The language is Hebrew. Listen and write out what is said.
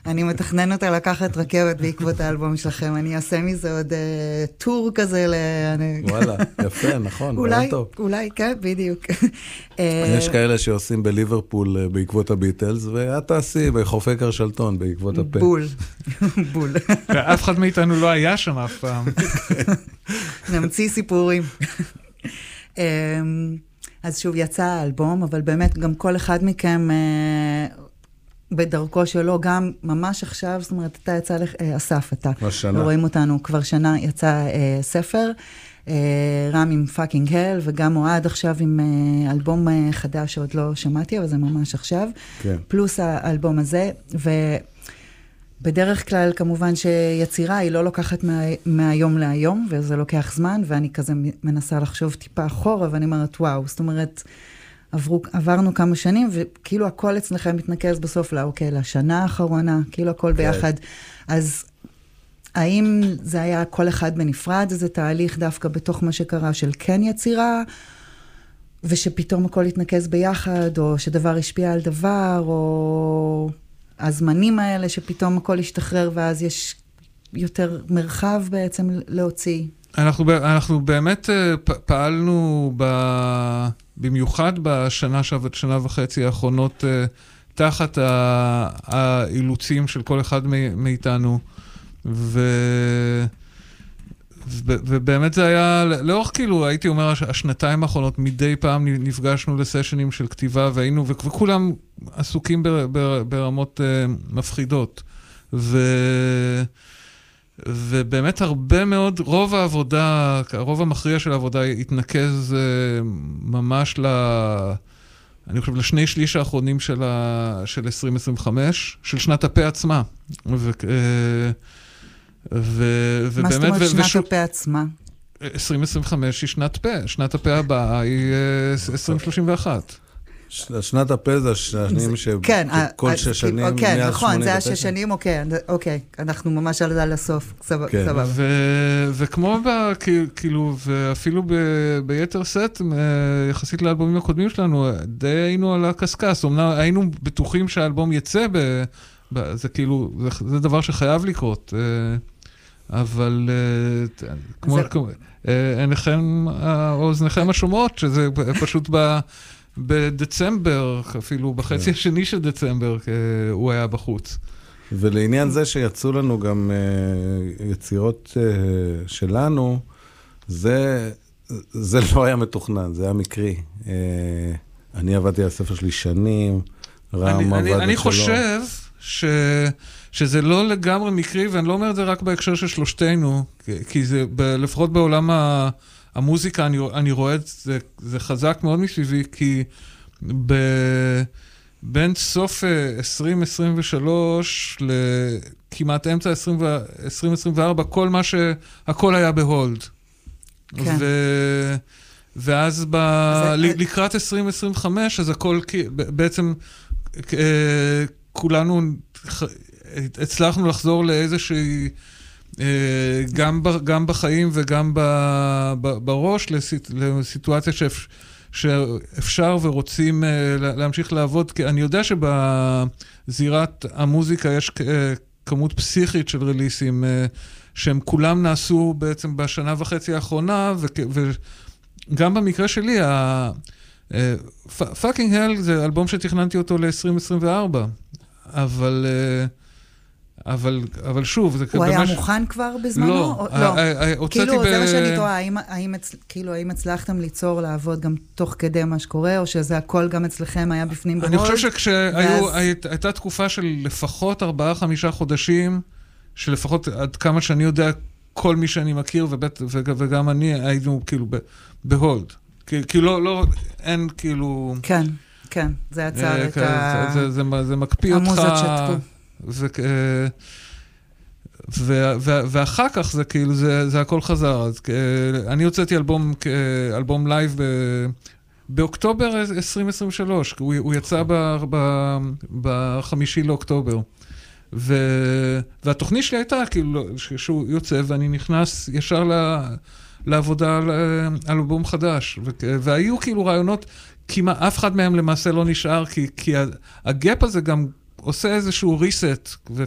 אני מתכננת לקחת רכבת בעקבות האלבום שלכם, אני אעשה מזה עוד טור כזה. וואלה, יפה, נכון, אולי, כן, בדיוק. יש כאלה שעושים בליברפול בעקבות הביטלס, ואת תעשי בחופי קרשלטון בעקבות הפה. בול. ואף אחד מאיתנו לא היה שם אף פעם. נמציא סיפורים. אז שוב יצא האלבום, אבל באמת גם כל אחד מכם בדרכו שלו, גם ממש עכשיו, זאת אומרת, אתה יצא אסף, אתה. השנה. רואים אותנו, כבר שנה יצא ספר, רם עם פאקינג הל, וגם אוהד עכשיו עם אלבום חדש שעוד לא שמעתי, אבל זה ממש עכשיו. כן. פלוס האלבום הזה, בדרך כלל, כמובן שיצירה היא לא לוקחת מהיום להיום, וזה לוקח זמן, ואני כזה מנסה לחשוב טיפה אחורה, ואני אומרת, וואו, זאת אומרת, עברנו כמה שנים, וכאילו הכל אצלכם מתנקז בסוף לשנה האחרונה, כאילו הכל ביחד. אז האם זה היה כל אחד בנפרד, איזה תהליך דווקא בתוך מה שקרה של כן יצירה, ושפתאום הכל התנקז ביחד, או שדבר השפיע על דבר, או הזמנים האלה שפתאום הכל השתחרר, ואז יש יותר מרחב בעצם להוציא. אנחנו באמת פעלנו במיוחד שנה וחצי האחרונות, תחת האילוצים של כל אחד מאיתנו, ובאמת זה היה, לאורך כאילו, הייתי אומר, השנתיים האחרונות, מדי פעם נפגשנו לסשנים של כתיבה, וכולם עסוקים ברמות מפחידות. ובאמת הרבה מאוד, רוב המכריע של העבודה התנקז ממש אני חושב, לשני שליש האחרונים של 2025, של שנת הפה עצמה. מה זאת אומרת שנת הפה עצמה? 2025 היא שנת פה, שנת הפה הבאה היא 2031. שנת הפה זה השנים שכל 6 שנים, כן, נכון, זה 6 שנים, אוקיי, אנחנו ממש על הסוף, סבבה. וכמו כאילו, ואפילו ביתר סט, יחסית לאלבומים הקודמים שלנו, די היינו על הקסקס, אומנם היינו בטוחים שהאלבום יצא, זה כאילו, זה דבר שחייב לקרות, אבל כמו עיניכם, אוזניכם השומעות, שזה פשוט בדצמבר, אפילו בחצי השני של דצמבר, הוא היה בחוץ. ולעניין זה שיצאו לנו גם יצירות שלנו, זה לא היה מתוכנן, זה היה מקרי. אני עבדתי על הספר שלי שנים, רם עבד את שלו. אני חושב שזה לא לגמרי מקרי, ואני לא אומר את זה רק בהקשר של שלושתנו, כי זה לפחות בעולם המוזיקה, אני רואה את זה חזק מאוד מסביבי, כי בין סוף 2023 לכמעט אמצע 2024, הכל היה בהולד. כן. ואז לקראת 2025, אז הכל בעצם כולנו הצלחנו לחזור לאיזושהי, גם בחיים וגם בראש, לסיטואציה שאפשר ורוצים להמשיך לעבוד. כי אני יודע שבזירת המוזיקה יש כמות פסיכית של רליסים, שהם כולם נעשו בעצם בשנה וחצי האחרונה, וגם במקרה שלי, פאקינג הל זה אלבום שתכננתי אותו ל-2024, אבל שוב, זה הוא היה מוכן כבר בזמנו? לא. כאילו, זה מה שאני טועה, האם הצלחתם ליצור, לעבוד גם תוך כדי מה שקורה, או שזה הכל גם אצלכם היה בפנים בראש? אני חושב שכשהייתה תקופה של לפחות 4-5 חודשים, שלפחות עד כמה שאני יודע, כל מי שאני מכיר, וגם אני היינו כאילו בהולד. כאילו לא, אין כאילו... כן, זה עצר את זה מקפיא אותך. המוזות שתקו. ואחר כך זה כאילו, זה הכל חזר. אז אני הוצאתי אלבום לייב באוקטובר 2023. הוא יצא ב5 לאוקטובר. והתוכנית שלי הייתה כאילו שהוא יוצא ואני נכנס ישר לעבודה על אלבום חדש. והיו כאילו רעיונות, כמעט אף אחד מהם למעשה לא נשאר, כי הגאפ הזה גם עושה איזשהו ריסט,